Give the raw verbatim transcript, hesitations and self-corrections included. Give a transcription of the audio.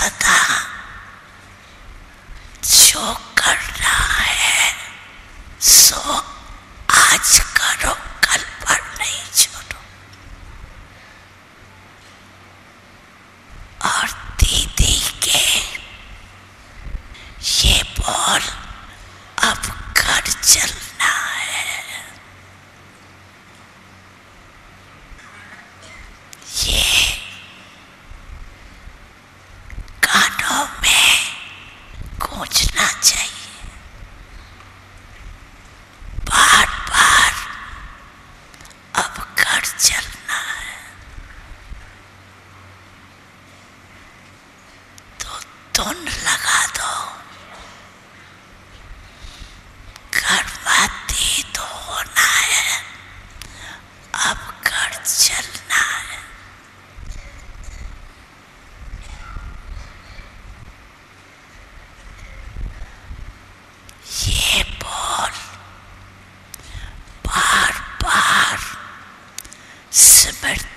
सदा जो करना है सो आज करो, कल पर नहीं छोड़ो। और दीदी के ये बोल अब घर चलना है, ये कानों में गूंजना चाहिए बार बार, अब घर चलना है। तो धुन लगा दो, घर माती तो होना है, अब घर चलना है। ये बोल बार बार स्मृति